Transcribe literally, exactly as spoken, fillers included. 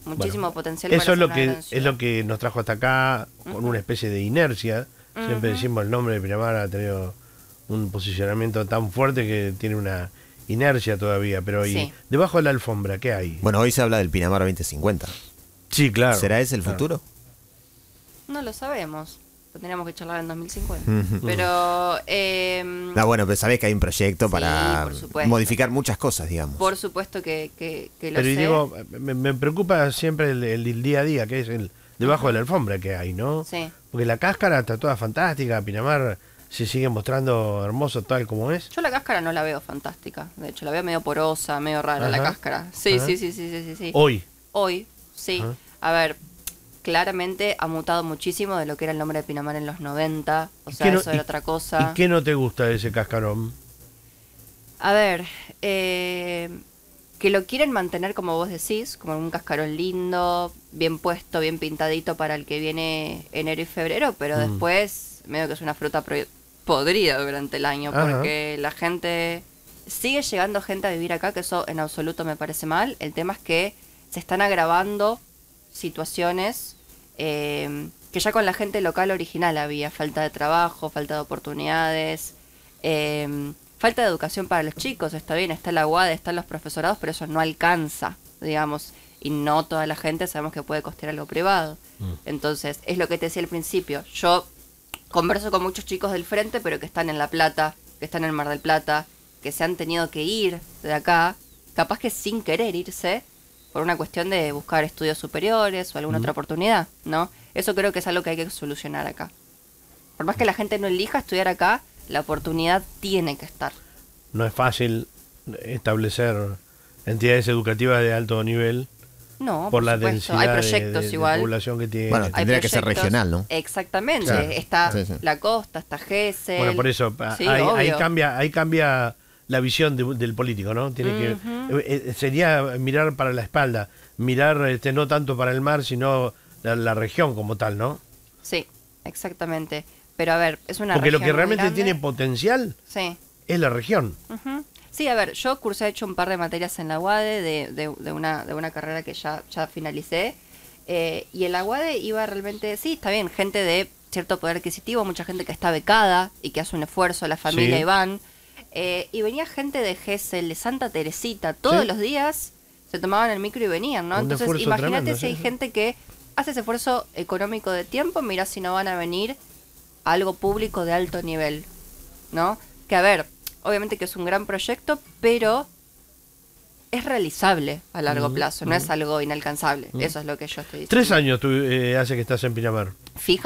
muchísimo Bueno, potencial eso para es lo ser que una gran es ciudad. lo que nos trajo hasta acá con Ujú. una especie de inercia. Siempre Ujú. decimos el nombre de Pinamar ha tenido un posicionamiento tan fuerte que tiene una inercia todavía, pero y Sí. debajo de la alfombra, ¿qué hay? Bueno, hoy se habla del Pinamar veinte cincuenta. Sí, claro. ¿Será ese el claro. futuro? No lo sabemos. Lo tendríamos que charlar en dos mil cincuenta. Ujú. Pero, eh, No, bueno, pero sabés que hay un proyecto Sí, para por supuesto. modificar muchas cosas, digamos. por supuesto que, que, que lo Pero y sé. digo, me, me preocupa siempre el, el- el día a día, que es el debajo de la alfombra que hay, ¿no? Sí. Porque la cáscara está toda fantástica, Pinamar se sigue mostrando hermoso tal como es. Yo la cáscara no la veo fantástica. De hecho, la veo medio porosa, medio rara la Ajá. cáscara. Sí, Ajá. sí, sí, sí, sí, sí, sí. Hoy. Hoy, sí. Ajá. A ver, claramente ha mutado muchísimo de lo que era el nombre de Pinamar en los noventa. O ¿Y sea, qué no- eso era y- otra cosa. ¿Y qué no te gusta de ese cascarón? A ver, eh, que lo quieren mantener como vos decís, como un cascarón lindo, bien puesto, bien pintadito para el que viene enero y febrero, pero Mm. después medio que es una fruta pro- podrida durante el año, Ajá. porque la gente... Sigue llegando gente a vivir acá, que eso en absoluto me parece mal. El tema es que se están agravando situaciones eh, que ya con la gente local original había. Falta de trabajo, falta de oportunidades, eh, falta de educación para los chicos. Está bien, está la U A D, están los profesorados, pero eso no alcanza, digamos. Y no toda la gente sabemos que puede costear algo privado. Mm. Entonces, es lo que te decía al principio. Yo converso con muchos chicos del frente, pero que están en La Plata, que están en Mar del Plata, que se han tenido que ir de acá, capaz que sin querer irse, por una cuestión de buscar estudios superiores o alguna Mm. otra oportunidad, ¿no? Eso creo que es algo que hay que solucionar acá. Por más que la gente no elija estudiar acá, la oportunidad tiene que estar. No es fácil establecer entidades educativas de alto nivel No, por por la supuesto. densidad Hay de- proyectos de, de igual. población que tiene. Bueno, Hay Tendría que ser proyectos- regional, ¿no? Exactamente. Claro. Está Sí, sí. la costa, está Gesell. Bueno, por eso, a- Sí, ahí, ahí obvio. cambia ahí cambia la visión de- del político, ¿no? Tiene Ujú. que eh, sería mirar para la espalda, mirar este no tanto para el mar, sino la, la región como tal, ¿no? Sí, exactamente. Pero a ver, es una Porque lo región que muy realmente grande. tiene potencial Sí. es la región. Ujú. Sí, a ver, yo cursé, he hecho un par de materias en la U A D de, de, de una, de una carrera que ya, ya finalicé. Eh, y en la U A D iba realmente, sí, está bien, gente de cierto poder adquisitivo, mucha gente que está becada y que hace un esfuerzo, la familia Sí. y van. Eh, y venía gente de Gesell, de Santa Teresita, todos Sí. los días se tomaban el micro y venían, ¿no? Un Entonces, esfuerzo imagínate tremendo, si sí, hay sí. gente que hace ese esfuerzo económico de tiempo, mirá si no van a venir a algo público de alto nivel, ¿no? Que a ver, obviamente que es un gran proyecto, pero es realizable a largo Mm, plazo, no mm. es algo inalcanzable. Mm. Eso es lo que yo estoy diciendo. Tres años tú, eh, hace que estás en Pinamar. Fija